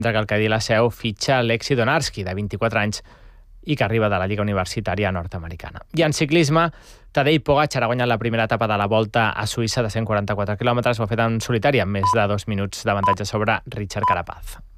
que el Cadí la Seu fitxa Alexi Donarski, de 24 anys, i que arriba de la Lliga Universitària nord-americana. I en ciclisme, Tadej Pogačar ha guanyat la primera etapa de la Volta a Suïssa de 144 quilòmetres, ho ha fet en solitari amb més de 2 minuts d'avantatge sobre Richard Carapaz.